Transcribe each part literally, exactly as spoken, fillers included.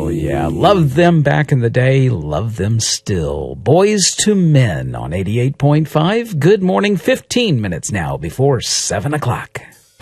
Oh, yeah. Loved them back in the day. Love them still. Boys to Men on eighty-eight point five. Good morning. fifteen minutes now before seven o'clock.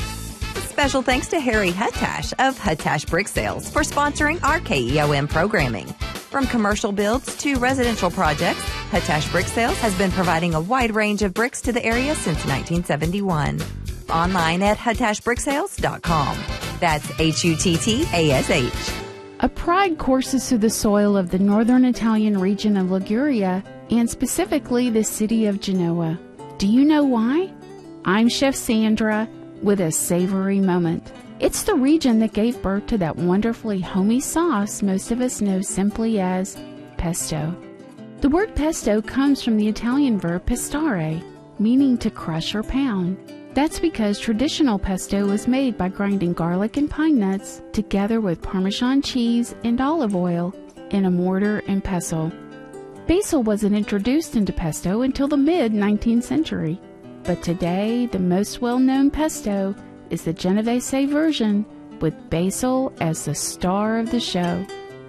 Special thanks to Harry Huttash of Huttash Brick Sales for sponsoring our K E O M programming. From commercial builds to residential projects, Huttash Brick Sales has been providing a wide range of bricks to the area since nineteen seventy-one. Online at huttash brick sales dot com. That's H U T T A S H. A pride courses through the soil of the northern Italian region of Liguria, and specifically the city of Genoa. Do you know why? I'm Chef Sandra with a savory moment. It's the region that gave birth to that wonderfully homey sauce most of us know simply as pesto. The word pesto comes from the Italian verb pestare, meaning to crush or pound. That's because traditional pesto was made by grinding garlic and pine nuts together with Parmesan cheese and olive oil in a mortar and pestle. Basil wasn't introduced into pesto until the mid-nineteenth century, but today the most well-known pesto is the Genovese version with basil as the star of the show.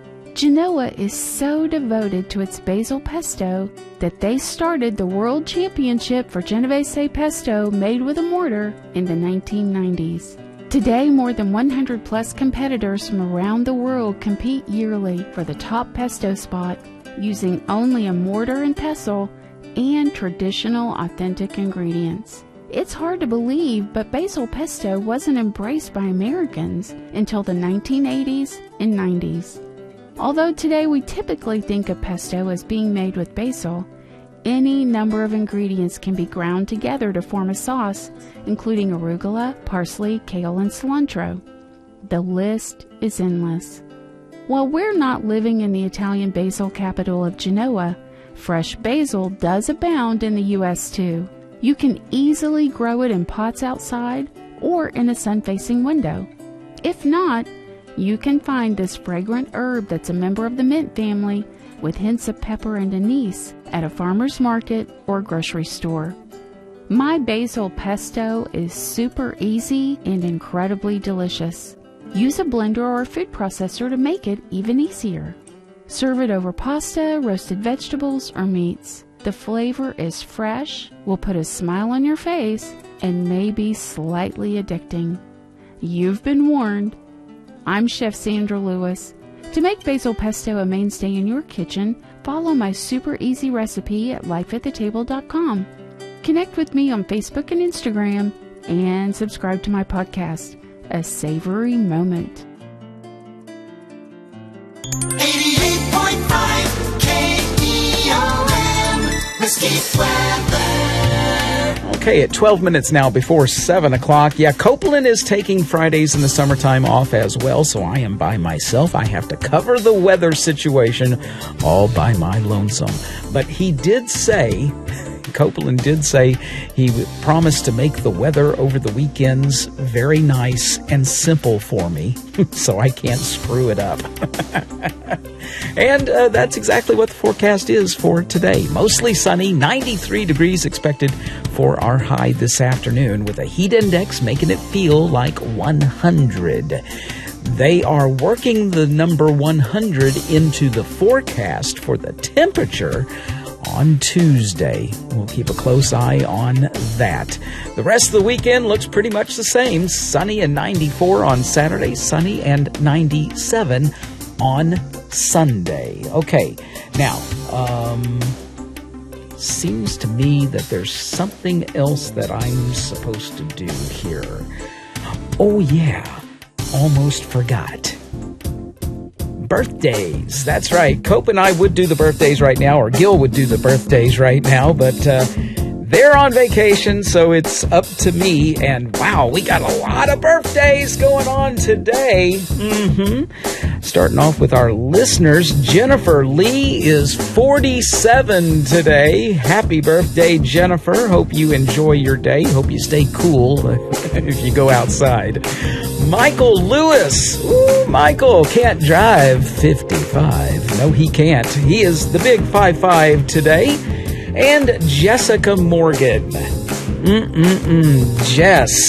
Genoa is so devoted to its basil pesto that they started the World Championship for Genovese pesto made with a mortar in the nineteen nineties. Today, more than one hundred plus competitors from around the world compete yearly for the top pesto spot using only a mortar and pestle and traditional authentic ingredients. It's hard to believe, but basil pesto wasn't embraced by Americans until the nineteen eighties and nineties. Although today we typically think of pesto as being made with basil, any number of ingredients can be ground together to form a sauce, including arugula, parsley, kale, and cilantro. The list is endless. While we're not living in the Italian basil capital of Genoa, fresh basil does abound in the U S too. You can easily grow it in pots outside or in a sun-facing window. If not, you can find this fragrant herb that's a member of the mint family with hints of pepper and anise at a farmer's market or grocery store. My basil pesto is super easy and incredibly delicious. Use a blender or a food processor to make it even easier. Serve it over pasta, roasted vegetables, or meats. The flavor is fresh, will put a smile on your face, and may be slightly addicting. You've been warned. I'm Chef Sandra Lewis. To make basil pesto a mainstay in your kitchen, follow my super easy recipe at life at the table dot com. Connect with me on Facebook and Instagram, and subscribe to my podcast, A Savory Moment. eighty-eight point five K E O M, Mesquite Weather. Okay, at twelve minutes now before seven o'clock. Yeah, Copeland is taking Fridays in the summertime off as well, so I am by myself. I have to cover the weather situation all by my lonesome. But he did say, Copeland did say he promised to make the weather over the weekends very nice and simple for me, so I can't screw it up. And uh, that's exactly what the forecast is for today. Mostly sunny, ninety-three degrees expected for our high this afternoon, with a heat index making it feel like one hundred. They are working the number one hundred into the forecast for the temperature on Tuesday. We'll keep a close eye on that. The rest of the weekend looks pretty much the same. Sunny and ninety-four on Saturday, sunny and ninety-seven on Sunday. Okay, now, um, seems to me that there's something else that I'm supposed to do here. Oh yeah, almost forgot. Birthdays. That's right. Cope and I would do the birthdays right now, or Gil would do the birthdays right now, but uh, they're on vacation, so it's up to me. And wow, we got a lot of birthdays going on today. Mm-hmm. Starting off with our listeners, Jennifer Lee is forty-seven today. Happy birthday, Jennifer. Hope you enjoy your day. Hope you stay cool if you go outside. Michael Lewis. Ooh, Michael can't drive fifty-five. No, he can't. He is the big five five today. And Jessica Morgan. Mm-mm-mm. Jess,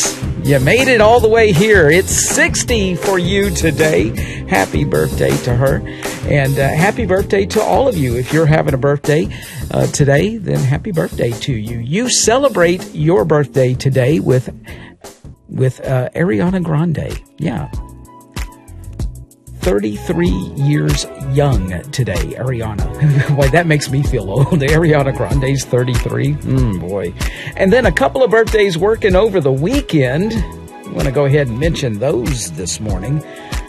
You made it all the way here. It's sixty for you today. Happy birthday to her. And uh, happy birthday to all of you. If you're having a birthday uh, today, then happy birthday to you. You celebrate your birthday today with, with uh, Ariana Grande. Yeah. thirty-three years young today, Ariana. Boy, that makes me feel old. Ariana Grande's thirty-three. Mm, boy. And then a couple of birthdays working over the weekend. I want to go ahead and mention those this morning.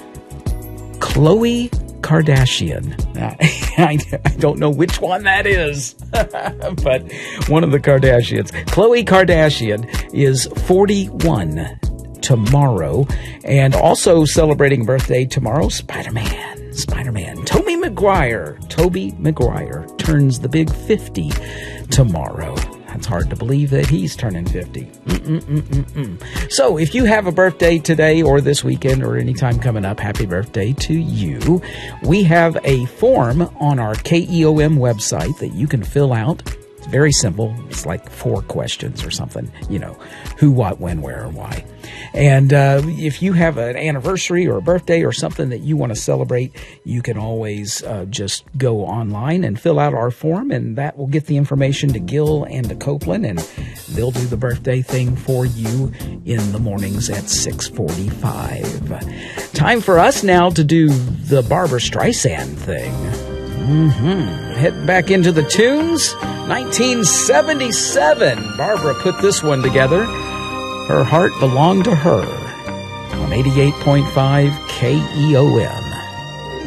Khloe Kardashian. I, I don't know which one that is, but one of the Kardashians. Khloe Kardashian is forty-one tomorrow, and also celebrating birthday tomorrow, Spider-Man. Spider-Man. Tobey Maguire. Tobey Maguire turns the big fifty tomorrow. It's hard to believe that he's turning fifty. Mm-mm-mm-mm-mm. So if you have a birthday today or this weekend or anytime coming up, happy birthday to you. We have a form on our K E O M website that you can fill out. It's very simple. It's like four questions or something. You know, who, what, when, where, and why. And uh, if you have an anniversary or a birthday or something that you want to celebrate, you can always uh, just go online and fill out our form, and that will get the information to Gil and to Copeland, and they'll do the birthday thing for you in the mornings at six forty-five. Time for us now to do the Barbra Streisand thing. Mm-hmm. Head back into the tunes. nineteen seventy-seven. Barbara put this one together. Her Heart Belonged to Her on eighty-eight point five K E O M.